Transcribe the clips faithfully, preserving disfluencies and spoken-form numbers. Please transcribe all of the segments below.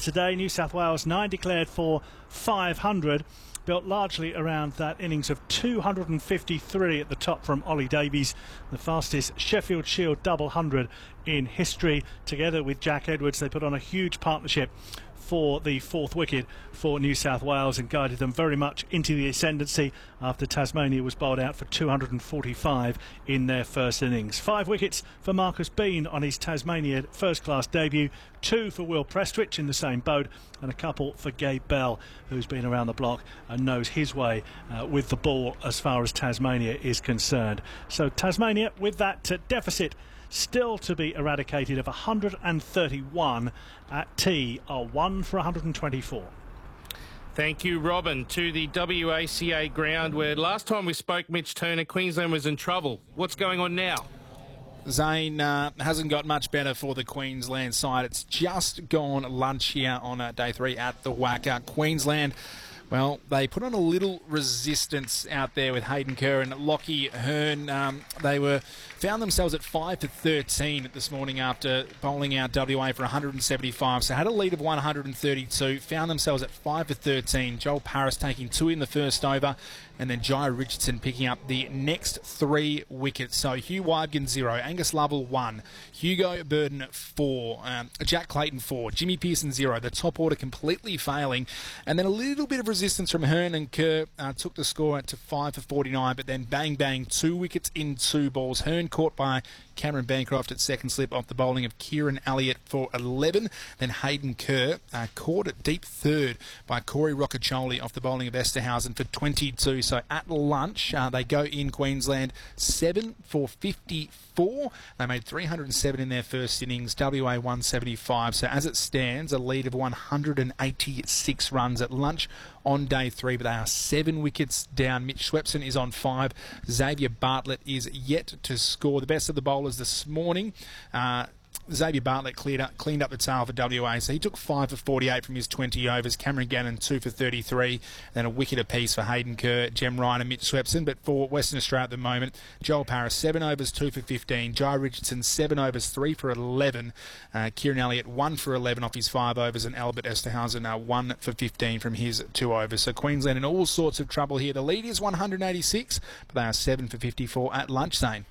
today. New South Wales, nine declared for five hundred. Built largely around that innings of two hundred fifty-three at the top from Ollie Davies, the fastest Sheffield Shield double hundred in history. Together with Jack Edwards, they put on a huge partnership for the fourth wicket for New South Wales and guided them very much into the ascendancy after Tasmania was bowled out for two hundred forty-five in their first innings. Five wickets for Marcus Bean on his Tasmania first-class debut, two for Will Prestwich in the same boat, and a couple for Gabe Bell, who's been around the block and knows his way uh, with the ball as far as Tasmania is concerned. So Tasmania, with that uh, deficit still to be eradicated of one hundred thirty-one at tea, are one for one hundred twenty-four. Thank you, Robin. To the W A C A ground where last time we spoke, Mitch Turner, Queensland was in trouble. What's going on now? Zane, uh, hasn't got much better for the Queensland side. It's just gone lunch here on uh, day three at the W A C A. Queensland, well, they put on a little resistance out there with Hayden Kerr and Lockie Hearn. Um, they were found themselves at five for thirteen this morning after bowling out W A for one hundred seventy-five. So had a lead of one hundred thirty-two. Found themselves at five for thirteen. Joel Paris taking two in the first over, and then Jai Richardson picking up the next three wickets. So Hugh Wybgen zero, Angus Lovell one, Hugo Burton four, um, Jack Clayton four, Jimmy Pearson zero. The top order completely failing, and then a little bit of resistance from Hearn and Kerr uh, took the score to five for forty-nine. But then bang bang, two wickets in two balls. Hearn caught by Cameron Bancroft at second slip off the bowling of Kieran Elliott for eleven. Then Hayden Kerr uh, caught at deep third by Corey Rocacholi off the bowling of Esterhausen for twenty-two. So at lunch, uh, they go in Queensland seven for fifty-four. They made three hundred seven in their first innings, W A one seventy-five. So as it stands, a lead of one hundred eighty-six runs at lunch on day three, but they are seven wickets down. Mitch Swepson is on five. Xavier Bartlett is yet to score. The best of the bowlers this morning. Uh, Xavier Bartlett cleared up, cleaned up the tail for W A, so he took five for forty-eight from his twenty overs. Cameron Gannon two for thirty-three, then a wicket apiece for Hayden Kerr, Jem Ryan and Mitch Swepson. But for Western Australia at the moment, Joel Paris seven overs, two for fifteen. Jai Richardson seven overs, three for eleven. Uh, Kieran Elliott one for eleven off his five overs, and Albert Esterhausen uh, one for fifteen from his two overs. So Queensland in all sorts of trouble here. The lead is one hundred eighty-six, but they are seven for fifty-four at lunch, Zane.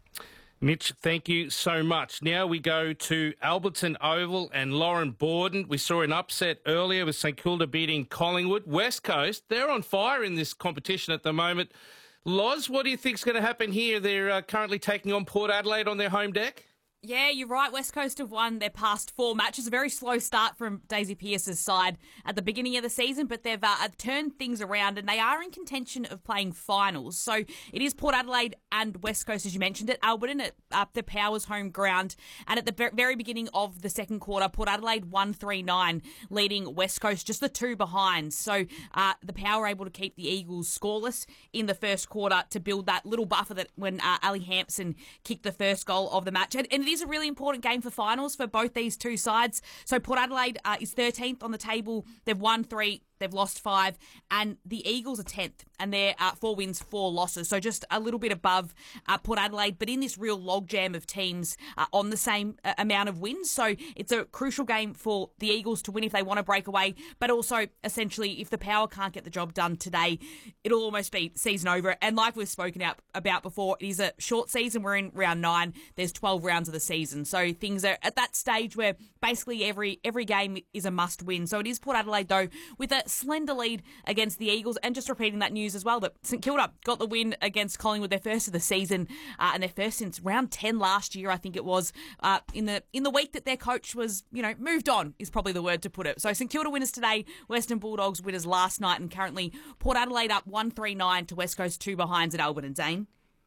Mitch, thank you so much. Now we go to Alberton Oval and Lauren Borden. We saw an upset earlier with St Kilda beating Collingwood. West Coast, they're on fire in this competition at the moment. Loz, what do you think's going to happen here? They're uh, currently taking on Port Adelaide on their home deck. Yeah, you're right. West Coast have won their past four matches. A very slow start from Daisy Pearce's side at the beginning of the season, but they've uh, turned things around and they are in contention of playing finals. So it is Port Adelaide and West Coast, as you mentioned, at Alberton, at uh, the Powers home ground. And at the very beginning of the second quarter, Port Adelaide one three nine, leading West Coast just the two behind. So uh, the Power were able to keep the Eagles scoreless in the first quarter to build that little buffer that when uh, Ali Hampson kicked the first goal of the match. And, and it is a really important game for finals for both these two sides. So Port Adelaide uh, is thirteenth on the table. They've won three. They've lost five, and the Eagles are tenth, and they're uh, four wins, four losses. So just a little bit above uh, Port Adelaide, but in this real logjam of teams uh, on the same uh, amount of wins. So it's a crucial game for the Eagles to win if they want to break away, but also essentially if the Power can't get the job done today, it'll almost be season over. And like we've spoken out about before, it is a short season. We're in round nine. There's twelve rounds of the season. So things are at that stage where basically every every game is a must win. So it is Port Adelaide, though, with a slender lead against the Eagles. And just repeating that news as well, that St Kilda got the win against Collingwood, their first of the season, uh, and their first since round ten last year, I think it was, uh, in the in the week that their coach was, you know, moved on is probably the word to put it. So St Kilda winners today, Western Bulldogs winners last night, and currently Port Adelaide up one three nine to West Coast two behinds at Alberton. Zane.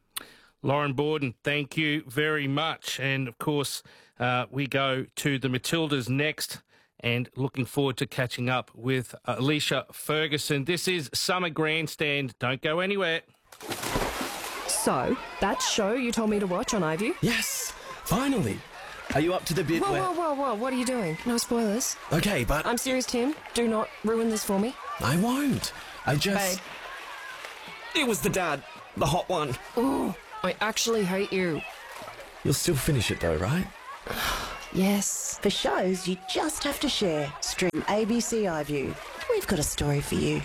Lauren Borden, thank you very much. And of course, uh, we go to the Matildas next. And looking forward to catching up with Alicia Ferguson. This is Summer Grandstand. Don't go anywhere. So, that show you told me to watch on iView? Yes, finally. Are you up to the bit whoa, where... Whoa, whoa, whoa, what are you doing? No spoilers. Okay, but... I'm serious, Tim. Do not ruin this for me. I won't. I just... Babe. It was the dad. The hot one. Ooh, I actually hate you. You'll still finish it though, right? Yes. For shows you just have to share, stream A B C iView. We've got a story for you.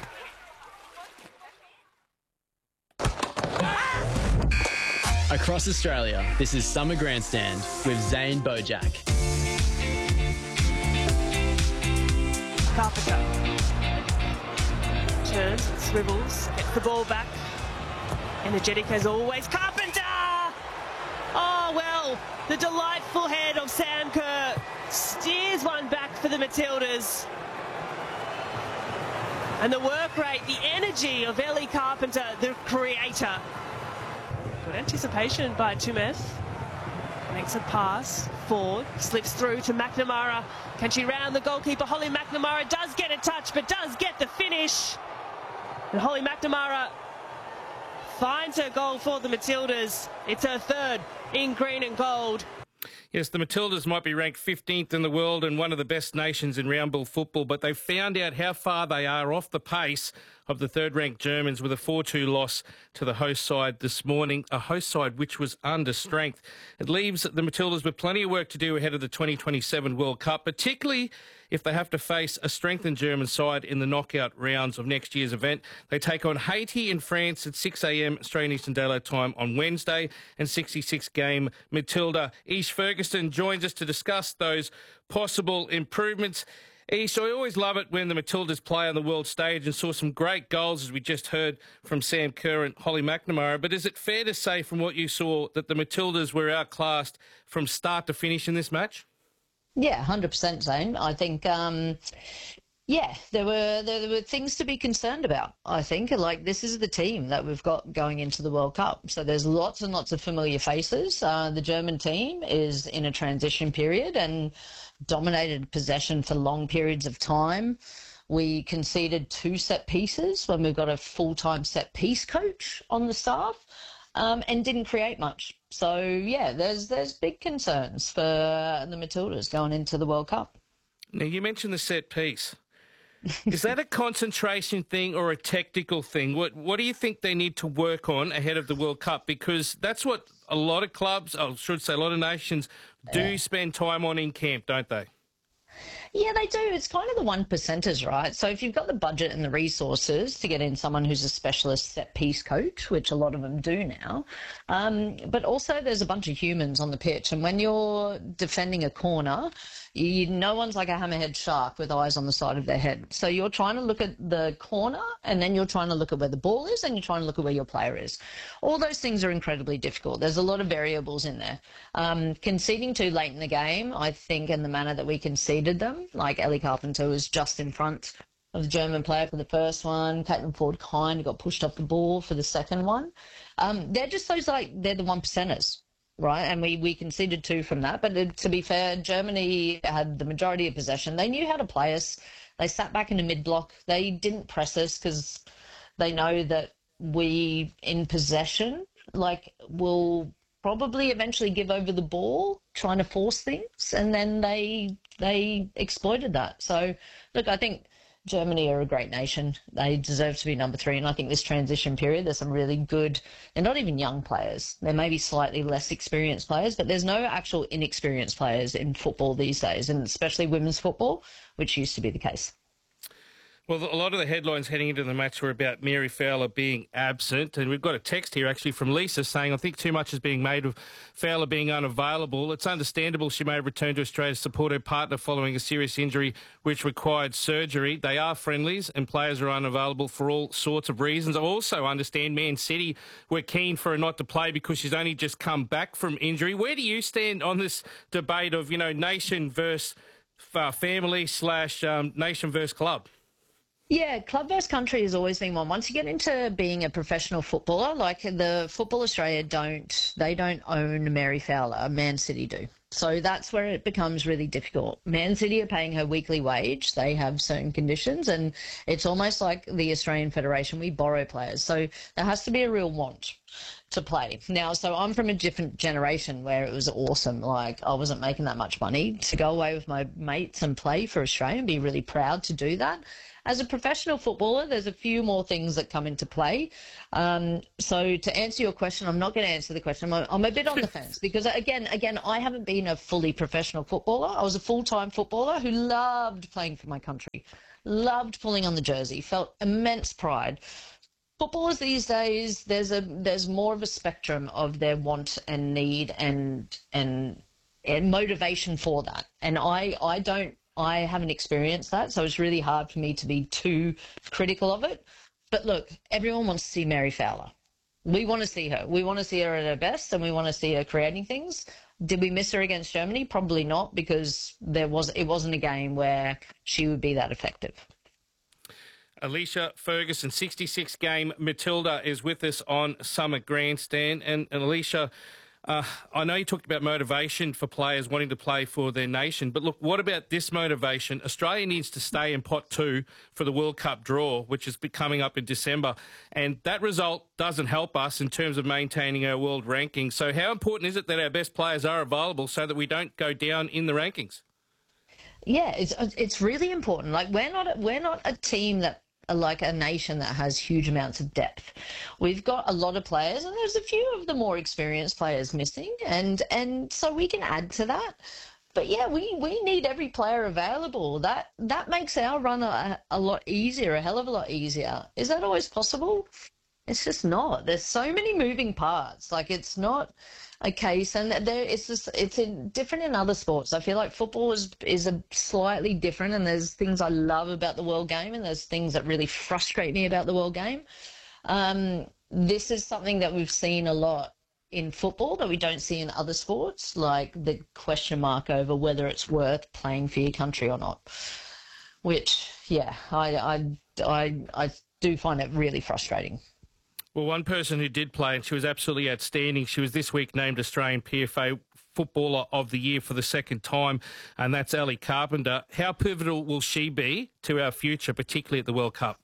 Across Australia, this is Summer Grandstand with Zane Bojack. Carpenter turns, swivels, gets the ball back. Energetic as always. Carpenter! Oh, well, the delightful head of Sam Kerr steers one back for the Matildas. And the work rate, the energy of Ellie Carpenter, the creator. Good anticipation by Tumeth. Makes a pass. Ford slips through to McNamara. Can she round the goalkeeper? Holly McNamara does get a touch, but does get the finish. And Holly McNamara finds her goal for the Matildas. It's her third in green and gold. Yes, the Matildas might be ranked fifteenth in the world and one of the best nations in round ball football, but they've found out how far they are off the pace of the third-ranked Germans with a four two loss to the host side this morning, a host side which was under strength. It leaves the Matildas with plenty of work to do ahead of the twenty twenty-seven World Cup, particularly if they have to face a strengthened German side in the knockout rounds of next year's event. They take on Haiti in France at six a m Australian Eastern Daylight Time on Wednesday, and sixty-six game Matilda. Ish Ferguson joins us to discuss those possible improvements. Ish, I always love it when the Matildas play on the world stage, and saw some great goals, as we just heard from Sam Kerr and Holly McNamara. But is it fair to say from what you saw that the Matildas were outclassed from start to finish in this match? Yeah, one hundred percent, Zane. I think, um, yeah, there were there were things to be concerned about, I think. Like, this is the team that we've got going into the World Cup. So there's lots and lots of familiar faces. Uh, the German team is in a transition period and dominated possession for long periods of time. We conceded two set pieces when we've got a full-time set piece coach on the staff. Um, and didn't create much. So, yeah, there's there's big concerns for the Matildas going into the World Cup. Now, you mentioned the set piece. Is that a concentration thing or a technical thing? What What do you think they need to work on ahead of the World Cup? Because that's what a lot of clubs, I should say a lot of nations, do yeah. spend time on in camp, don't they? Yeah, they do. It's kind of the one percenters, right? So if you've got the budget and the resources to get in someone who's a specialist set-piece coach, which a lot of them do now, um, but also there's a bunch of humans on the pitch. And when you're defending a corner, you, no one's like a hammerhead shark with eyes on the side of their head. So you're trying to look at the corner, and then you're trying to look at where the ball is, and you're trying to look at where your player is. All those things are incredibly difficult. There's a lot of variables in there. Um, conceding too late in the game, I think, in the manner that we conceded them, like Ellie Carpenter was just in front of the German player for the first one. Caitlin Ford kind of got pushed off the ball for the second one. Um, they're just those, like, they're the one percenters, right? And we, we conceded two from that. But to be fair, Germany had the majority of possession. They knew how to play us. They sat back in the mid-block. They didn't press us because they know that we, in possession, like, will probably eventually give over the ball, trying to force things, and then they they exploited that. So, look, I think Germany are a great nation. They deserve to be number three, and I think this transition period, there's some really good, they're not even young players. They're maybe slightly less experienced players, but there's no actual inexperienced players in football these days, and especially women's football, which used to be the case. Well, a lot of the headlines heading into the match were about Mary Fowler being absent, and we've got a text here actually from Lisa saying, I think too much is being made of Fowler being unavailable. It's understandable she may have returned to Australia to support her partner following a serious injury which required surgery. They are friendlies and players are unavailable for all sorts of reasons. I also understand Man City were keen for her not to play because she's only just come back from injury. Where do you stand on this debate of, you know, nation versus uh, family slash um, nation versus club? Yeah, club versus country has always been one. Once you get into being a professional footballer, like the Football Australia don't, they don't own Mary Fowler, Man City do. So that's where it becomes really difficult. Man City are paying her weekly wage. They have certain conditions, and it's almost like the Australian Federation. We borrow players. So there has to be a real want. to play. Now, so I'm from a different generation where it was awesome. Like, I wasn't making that much money. To go away with my mates and play for Australia and be really proud to do that. As a professional footballer, there's a few more things that come into play. Um, so to answer your question, I'm not going to answer the question. I'm, I'm a bit on the fence because, again, again, I haven't been a fully professional footballer. I was a full-time footballer who loved playing for my country, loved pulling on the jersey, felt immense pride. Footballers these days, there's a there's more of a spectrum of their want and need and and, and motivation for that. And I I don't I haven't experienced that, so it's really hard for me to be too critical of it. But look, everyone wants to see Mary Fowler. We want to see her. We want to see her at her best, and we want to see her creating things. Did we miss her against Germany? Probably not, because there was it wasn't a game where she would be that effective. Alicia Ferguson, sixty-six game Matilda, is with us on Summer Grandstand. And, and Alicia, uh, I know you talked about motivation for players wanting to play for their nation, but look, what about this motivation? Australia needs to stay in pot two for the World Cup draw, which is coming up in December. And that result doesn't help us in terms of maintaining our world ranking. So how important is it that our best players are available so that we don't go down in the rankings? Yeah, it's it's really important. Like, we're not we're not a team that like a nation that has huge amounts of depth. We've got a lot of players, and there's a few of the more experienced players missing, and and so we can add to that. But yeah, we, we need every player available. That that makes our run a, a lot easier, a hell of a lot easier. Is that always possible? It's just not. There's so many moving parts. Like, it's not a case, and there it's just it's in, different in other sports. I feel like football is is a slightly different, and there's things I love about the world game, and there's things that really frustrate me about the world game. Um, this is something that we've seen a lot in football that we don't see in other sports, like the question mark over whether it's worth playing for your country or not. Which, yeah, I I I, I do find it really frustrating. Well, one person who did play, and she was absolutely outstanding, she was this week named Australian P F A Footballer of the Year for the second time, and that's Ellie Carpenter. How pivotal will she be to our future, particularly at the World Cup?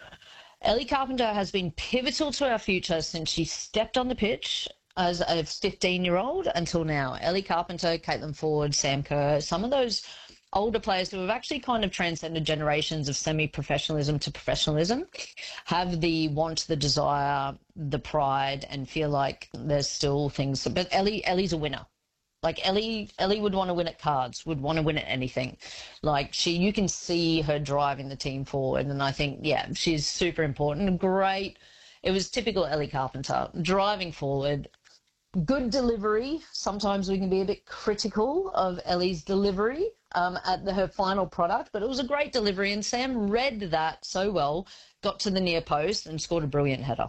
Ellie Carpenter has been pivotal to our future since she stepped on the pitch as a fifteen-year-old until now. Ellie Carpenter, Caitlin Ford, Sam Kerr, some of those older players who have actually kind of transcended generations of semi-professionalism to professionalism have the want, the desire, the pride, and feel like there's still things. But Ellie, Ellie's a winner. Like, Ellie, Ellie would want to win at cards, would want to win at anything. Like, she, you can see her driving the team forward, and I think, yeah, she's super important. Great. It was typical Ellie Carpenter, driving forward. Good delivery. Sometimes we can be a bit critical of Ellie's delivery um, at the, her final product, but it was a great delivery, and Sam read that so well, got to the near post and scored a brilliant header.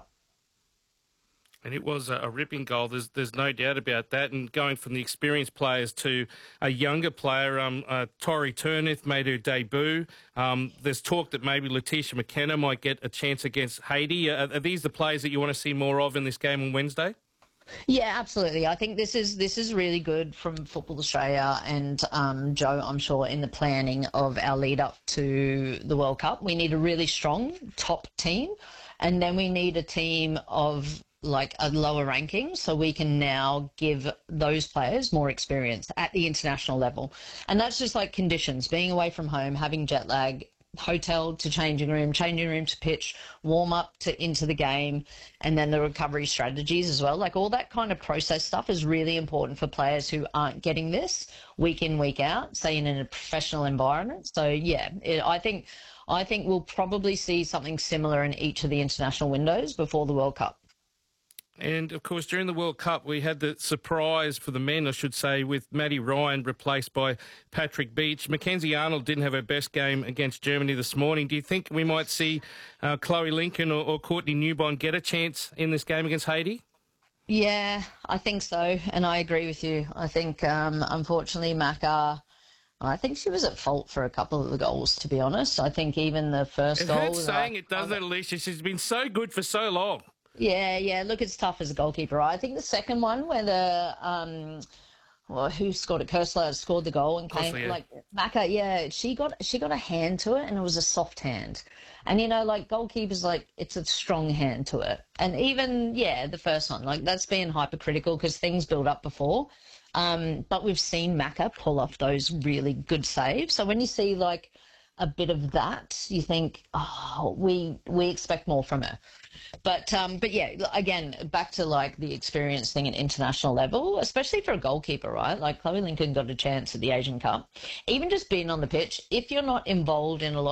And it was a, a ripping goal. There's there's no doubt about that. And going from the experienced players to a younger player, um, uh, Tori Turnith made her debut. Um, there's talk that maybe Letitia McKenna might get a chance against Haiti. Are, are these the players that you want to see more of in this game on Wednesday? Yeah, absolutely. I think this is this is really good from Football Australia and um, Joe, I'm sure, in the planning of our lead up to the World Cup. We need a really strong top team, and then we need a team of like a lower ranking, so we can now give those players more experience at the international level. And that's just like conditions, being away from home, having jet lag, hotel to changing room, changing room to pitch, warm up to into the game, and then the recovery strategies as well. Like, all that kind of process stuff is really important for players who aren't getting this week in, week out, say in a professional environment. So yeah, it, I think I think we'll probably see something similar in each of the international windows before the World Cup. And, of course, during the World Cup, we had the surprise for the men, I should say, with Matty Ryan replaced by Patrick Beach. Mackenzie Arnold didn't have her best game against Germany this morning. Do you think we might see uh, Chloe Lincoln or, or Courtney Newbond get a chance in this game against Haiti? Yeah, I think so, and I agree with you. I think, um, unfortunately, Macca, I think she was at fault for a couple of the goals, to be honest. I think even the first it goal... It hurts saying it, doesn't it, Alicia? She's been so good for so long. Yeah, yeah. Look, it's tough as a goalkeeper. I think the second one where the, um, well, who scored it? Kersler scored the goal and came Kersler, yeah. like Macca. Yeah, she got she got a hand to it, and it was a soft hand. And you know, like goalkeepers, like it's a strong hand to it. And even yeah, the first one, like that's being hypercritical because things build up before. Um, but we've seen Macca pull off those really good saves. So when you see like a bit of that, you think, oh, we we expect more from her. But um, but yeah, again, back to like the experience thing at international level, especially for a goalkeeper, right? Like Chloe Lincoln got a chance at the Asian Cup. Even just being on the pitch, if you're not involved in a lot